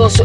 congresos.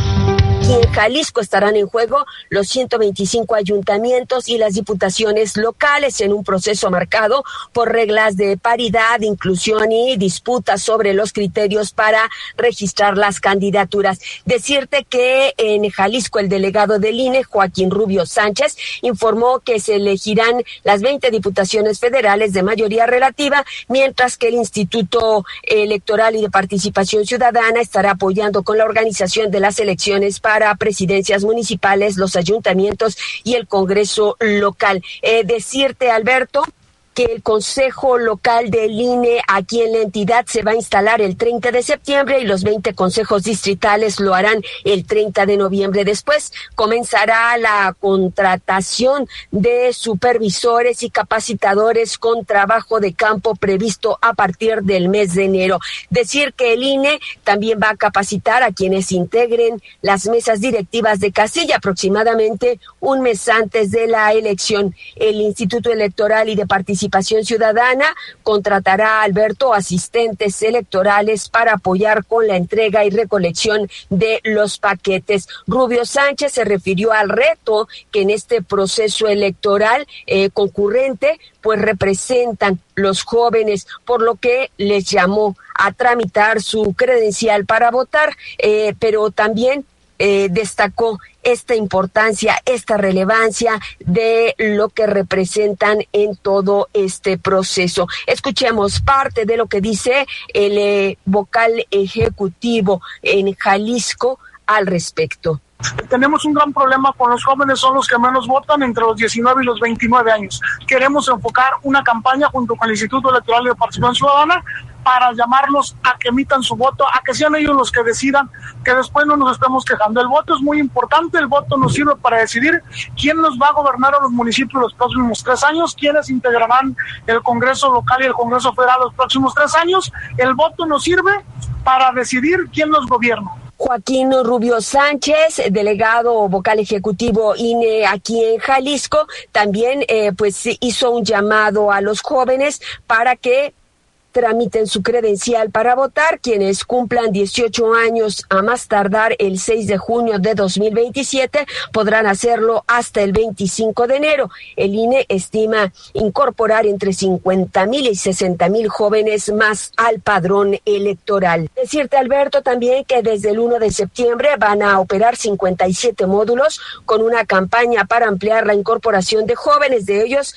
Y en Jalisco estarán en juego los 125 ayuntamientos y las diputaciones locales en un proceso marcado por reglas de paridad, inclusión y disputas sobre los criterios para registrar las candidaturas. Decirte que en Jalisco el delegado del INE, Joaquín Rubio Sánchez, informó que se elegirán las 20 diputaciones federales de mayoría relativa, mientras que el Instituto Electoral y de Participación Ciudadana estará apoyando con la organización de las elecciones para presidencias municipales, los ayuntamientos y el Congreso local. Decirte, Alberto, que el Consejo Local del INE aquí en la entidad se va a instalar el 30 de septiembre y los 20 consejos distritales lo harán el 30 de noviembre. Después comenzará la contratación de supervisores y capacitadores con trabajo de campo previsto a partir del mes de enero. Decir que el INE también va a capacitar a quienes integren las mesas directivas de casilla aproximadamente un mes antes de la elección. El Instituto Electoral y de Participación Ciudadana contratará, Alberto, asistentes electorales para apoyar con la entrega y recolección de los paquetes. Rubio Sánchez se refirió al reto que en este proceso electoral concurrente pues representan los jóvenes, por lo que les llamó a tramitar su credencial para votar, pero también destacó esta importancia, esta relevancia de lo que representan en todo este proceso. Escuchemos parte de lo que dice el vocal ejecutivo en Jalisco al respecto. Tenemos un gran problema con los jóvenes, son los que menos votan entre los 19 y los 29 años. Queremos enfocar una campaña junto con el Instituto Electoral y de Participación Ciudadana para llamarlos a que emitan su voto, a que sean ellos los que decidan, que después no nos estemos quejando. El voto es muy importante, el voto nos sirve para decidir quién nos va a gobernar a los municipios los próximos 3 años, quiénes integrarán el Congreso local y el Congreso federal los próximos 3 años. El voto nos sirve para decidir quién nos gobierna. Joaquín Rubio Sánchez, delegado vocal ejecutivo INE aquí en Jalisco, también pues hizo un llamado a los jóvenes para que tramiten su credencial para votar. Quienes cumplan 18 años a más tardar el 6 de junio de 2027 podrán hacerlo hasta el 25 de enero. El INE estima incorporar entre 50,000 y 60,000 jóvenes más al padrón electoral. Decirte, Alberto, también que desde el 1 de septiembre van a operar 57 módulos con una campaña para ampliar la incorporación de jóvenes. De ellos,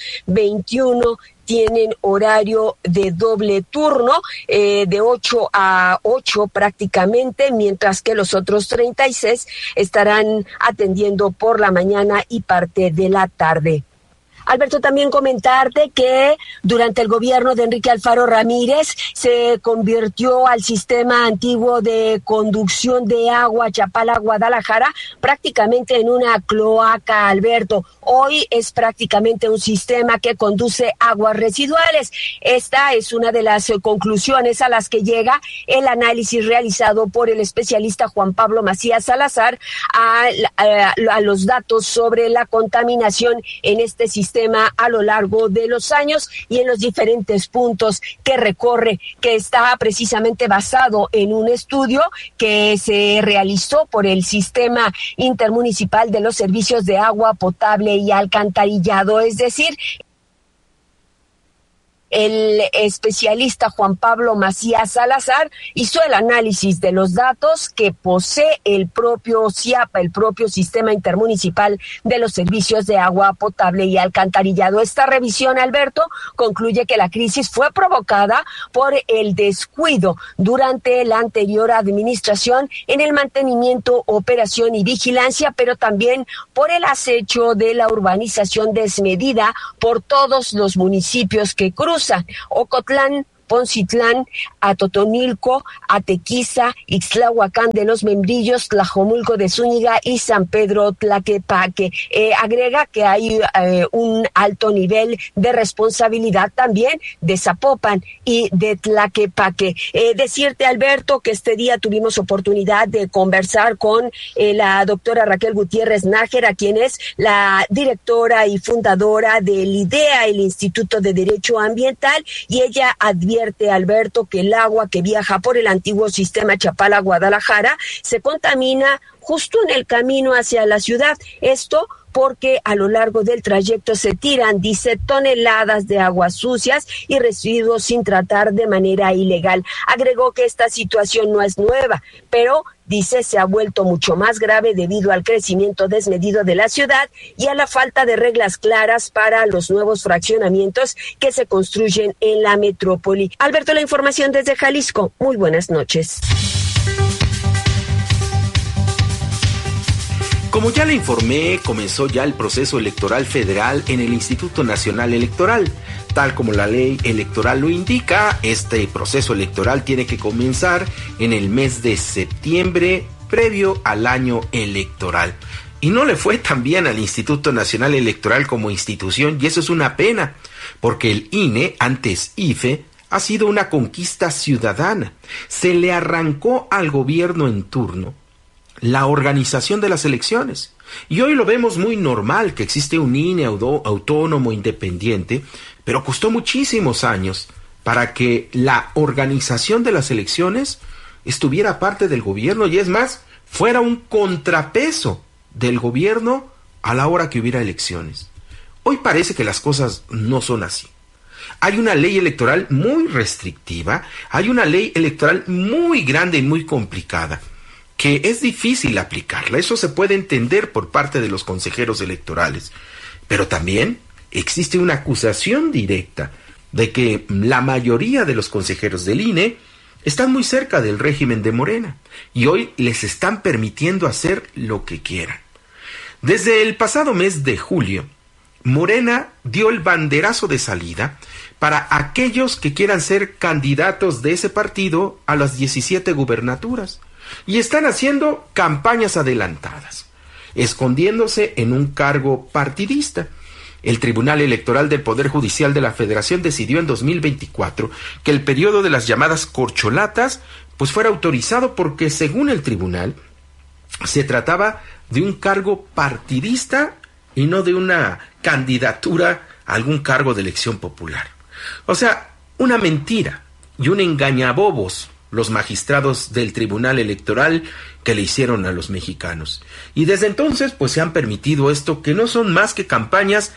21 tienen horario de doble turno, de 8 a 8 prácticamente, mientras que los otros 36 estarán atendiendo por la mañana y parte de la tarde. Alberto, también comentarte que durante el gobierno de Enrique Alfaro Ramírez se convirtió al sistema antiguo de conducción de agua Chapala-Guadalajara prácticamente en una cloaca, Alberto. Hoy es prácticamente un sistema que conduce aguas residuales. Esta es una de las conclusiones a las que llega el análisis realizado por el especialista Juan Pablo Macías Salazar a los datos sobre la contaminación en este sistema a lo largo de los años y en los diferentes puntos que recorre, que está precisamente basado en un estudio que se realizó por el Sistema Intermunicipal de los Servicios de Agua Potable y Alcantarillado, es decir, el especialista Juan Pablo Macías Salazar hizo el análisis de los datos que posee el propio CIAPA, el propio Sistema Intermunicipal de los Servicios de Agua Potable y Alcantarillado. Esta revisión, Alberto, concluye que la crisis fue provocada por el descuido durante la anterior administración en el mantenimiento, operación y vigilancia, pero también por el acecho de la urbanización desmedida por todos los municipios que cruzan Ocotlán, Poncitlán, Atotonilco, Atequiza, Ixtlahuacán de los Membrillos, Tlajomulco de Zúñiga y San Pedro Tlaquepaque. Agrega que hay un alto nivel de responsabilidad también de Zapopan y de Tlaquepaque. Decirte, Alberto, que este día tuvimos oportunidad de conversar con la doctora Raquel Gutiérrez Nájera, quien es la directora y fundadora del IDEA, el Instituto de Derecho Ambiental, y ella advierte advierte Alberto que el agua que viaja por el antiguo sistema Chapala-Guadalajara se contamina justo en el camino hacia la ciudad. Esto porque a lo largo del trayecto se tiran, dice, toneladas de aguas sucias y residuos sin tratar de manera ilegal. Agregó que esta situación no es nueva, pero dice se ha vuelto mucho más grave debido al crecimiento desmedido de la ciudad y a la falta de reglas claras para los nuevos fraccionamientos que se construyen en la metrópoli. Alberto, la información desde Jalisco. Muy buenas noches. Como ya le informé, comenzó ya el proceso electoral federal en el Instituto Nacional Electoral. Tal como la ley electoral lo indica, este proceso electoral tiene que comenzar en el mes de septiembre, previo al año electoral. Y no le fue tan bien al Instituto Nacional Electoral como institución, y eso es una pena, porque el INE, antes IFE, ha sido una conquista ciudadana. Se le arrancó al gobierno en turno la organización de las elecciones. Y hoy lo vemos muy normal que existe un INE autónomo, independiente, pero costó muchísimos años para que la organización de las elecciones estuviera parte del gobierno y, es más, fuera un contrapeso del gobierno a la hora que hubiera elecciones. Hoy parece que las cosas no son así. Hay una ley electoral muy restrictiva, hay una ley electoral muy grande y muy complicada, que es difícil aplicarla. Eso se puede entender por parte de los consejeros electorales. Pero también existe una acusación directa de que la mayoría de los consejeros del INE están muy cerca del régimen de Morena y hoy les están permitiendo hacer lo que quieran. Desde el pasado mes de julio, Morena dio el banderazo de salida para aquellos que quieran ser candidatos de ese partido a las 17 gubernaturas. Y están haciendo campañas adelantadas, escondiéndose en un cargo partidista. El Tribunal Electoral del Poder Judicial de la Federación decidió en 2024 que el periodo de las llamadas corcholatas pues fuera autorizado porque, según el tribunal, se trataba de un cargo partidista y no de una candidatura a algún cargo de elección popular. O sea, una mentira y un engañabobos los magistrados del Tribunal Electoral que le hicieron a los mexicanos. Y desde entonces pues se han permitido esto, que no son más que campañas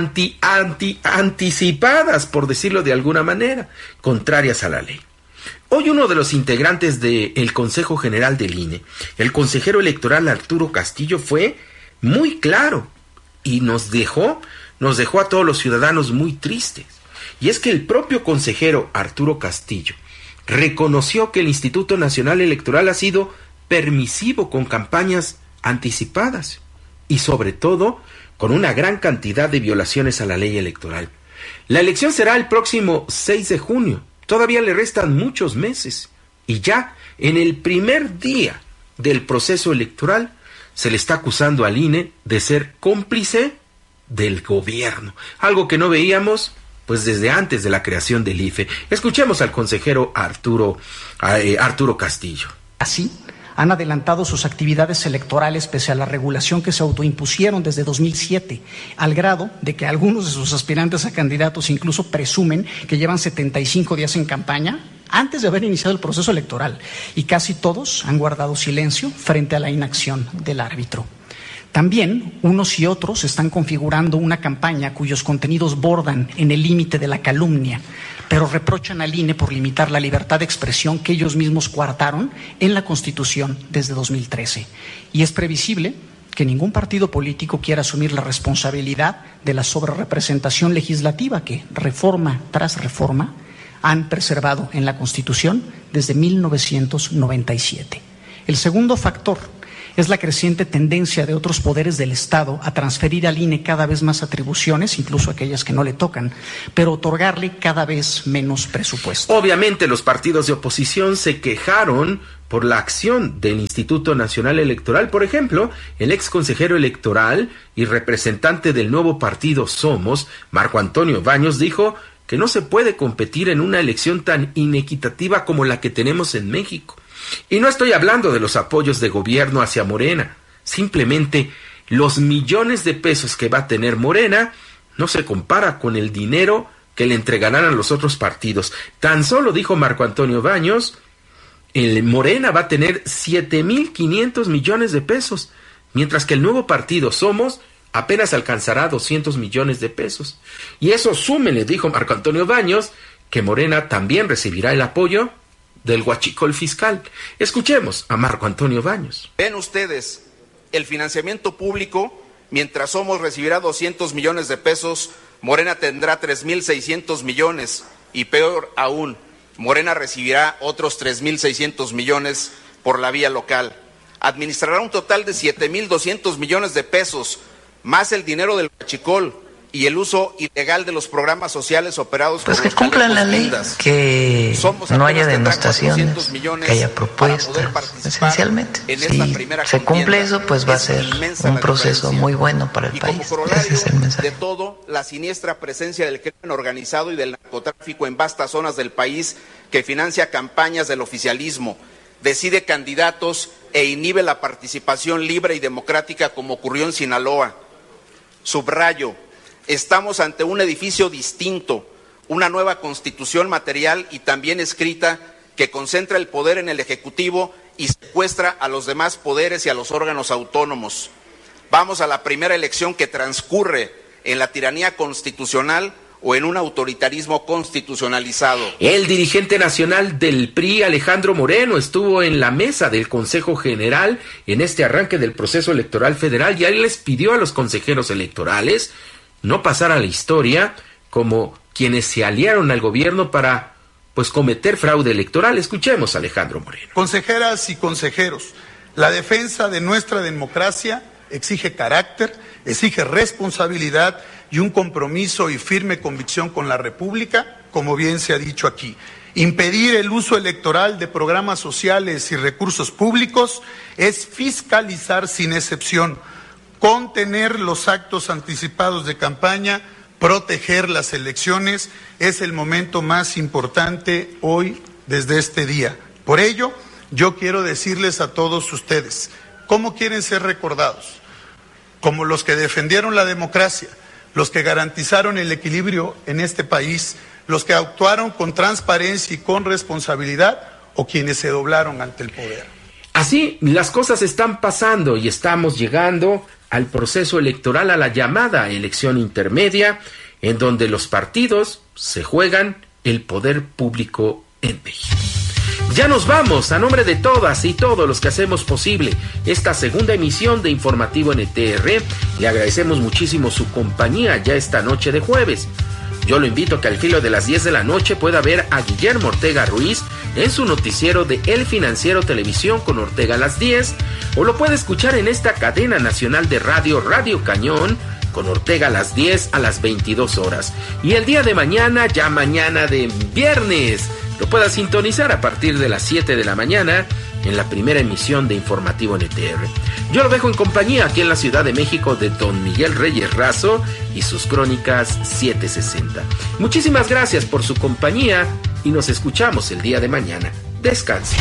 anticipadas, por decirlo de alguna manera, contrarias a la ley. Hoy uno de los integrantes del Consejo General del INE, el consejero electoral Arturo Castillo, fue muy claro y nos dejó a todos los ciudadanos muy tristes. Y es que el propio consejero Arturo Castillo reconoció que el Instituto Nacional Electoral ha sido permisivo con campañas anticipadas y, sobre todo, con una gran cantidad de violaciones a la ley electoral. La elección será el próximo 6 de junio. Todavía le restan muchos meses. Y ya en el primer día del proceso electoral se le está acusando al INE de ser cómplice del gobierno. Algo que no veíamos pues desde antes de la creación del IFE. Escuchemos al consejero Arturo Castillo. Así, han adelantado sus actividades electorales pese a la regulación que se autoimpusieron desde 2007, al grado de que algunos de sus aspirantes a candidatos incluso presumen que llevan 75 días en campaña antes de haber iniciado el proceso electoral, y casi todos han guardado silencio frente a la inacción del árbitro. También unos y otros están configurando una campaña cuyos contenidos bordan en el límite de la calumnia, pero reprochan al INE por limitar la libertad de expresión que ellos mismos coartaron en la Constitución desde 2013. Y es previsible que ningún partido político quiera asumir la responsabilidad de la sobrerepresentación legislativa que, reforma tras reforma, han preservado en la Constitución desde 1997. El segundo factor es la creciente tendencia de otros poderes del Estado a transferir al INE cada vez más atribuciones, incluso aquellas que no le tocan, pero otorgarle cada vez menos presupuesto. Obviamente los partidos de oposición se quejaron por la acción del Instituto Nacional Electoral. Por ejemplo, el ex consejero electoral y representante del nuevo partido Somos, Marco Antonio Baños, dijo que no se puede competir en una elección tan inequitativa como la que tenemos en México. Y no estoy hablando de los apoyos de gobierno hacia Morena. Simplemente los millones de pesos que va a tener Morena no se compara con el dinero que le entregarán a los otros partidos. Tan solo dijo Marco Antonio Baños, el Morena va a tener 7,500 millones de pesos, mientras que el nuevo partido Somos apenas alcanzará 200 millones de pesos. Y eso súmele, dijo Marco Antonio Baños, que Morena también recibirá el apoyo del huachicol fiscal. Escuchemos a Marco Antonio Baños. Ven ustedes, el financiamiento público, mientras Somos recibirá 200 millones de pesos, Morena tendrá 3,600 millones y peor aún, Morena recibirá otros 3,600 millones por la vía local. Administrará un total de 7,200 millones de pesos, más el dinero del huachicol y el uso ilegal de los programas sociales operados pues por que los cumplan la ley, que no haya denostaciones, que haya propuestas, esencialmente. Si se cumple eso, pues va a ser un proceso muy bueno para el país. Ese es el mensaje. De todo, la siniestra presencia del crimen organizado y del narcotráfico en vastas zonas del país que financia campañas del oficialismo, decide candidatos e inhibe la participación libre y democrática como ocurrió en Sinaloa. Subrayo, estamos ante un edificio distinto, una nueva constitución material y también escrita que concentra el poder en el Ejecutivo y secuestra a los demás poderes y a los órganos autónomos. Vamos a la primera elección que transcurre en la tiranía constitucional o en un autoritarismo constitucionalizado. El dirigente nacional del PRI, Alejandro Moreno, estuvo en la mesa del Consejo General en este arranque del proceso electoral federal y ahí les pidió a los consejeros electorales no pasar a la historia como quienes se aliaron al gobierno para, pues, cometer fraude electoral. Escuchemos a Alejandro Moreno. Consejeras y consejeros, la defensa de nuestra democracia exige carácter, exige responsabilidad y un compromiso y firme convicción con la República, como bien se ha dicho aquí. Impedir el uso electoral de programas sociales y recursos públicos es fiscalizar sin excepción, contener los actos anticipados de campaña, proteger las elecciones. Es el momento más importante hoy desde este día. Por ello, yo quiero decirles a todos ustedes, ¿cómo quieren ser recordados? Como los que defendieron la democracia, los que garantizaron el equilibrio en este país, los que actuaron con transparencia y con responsabilidad, o quienes se doblaron ante el poder. Así las cosas están pasando y estamos llegando al proceso electoral, a la llamada elección intermedia, en donde los partidos se juegan el poder público en México. Ya nos vamos, a nombre de todas y todos los que hacemos posible esta segunda emisión de Informativo NTR, le agradecemos muchísimo su compañía ya esta noche de jueves. Yo lo invito a que al filo de las 10 de la noche pueda ver a Guillermo Ortega Ruiz en su noticiero de El Financiero Televisión con Ortega a las 10, o lo puede escuchar en esta cadena nacional de radio, Radio Cañón, con Ortega a las 10 a las 22 horas. Y el día de mañana, ya mañana de viernes, lo pueda sintonizar a partir de las 7 de la mañana en la primera emisión de Informativo NTR. Yo lo dejo en compañía aquí en la Ciudad de México de Don Miguel Reyes Razo y sus crónicas 760. Muchísimas gracias por su compañía y nos escuchamos el día de mañana. Descanse.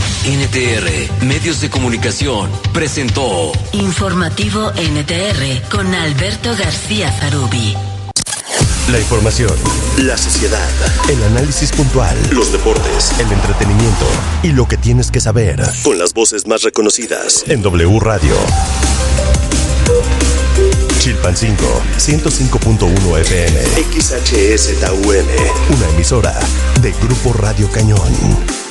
NTR Medios de Comunicación presentó Informativo NTR con Alberto García Zarubi. La información, la sociedad, el análisis puntual, los deportes, el entretenimiento y lo que tienes que saber. Con las voces más reconocidas en W Radio. Chilpancingo, 105.1 FM. XHSTUM, una emisora de Grupo Radio Cañón.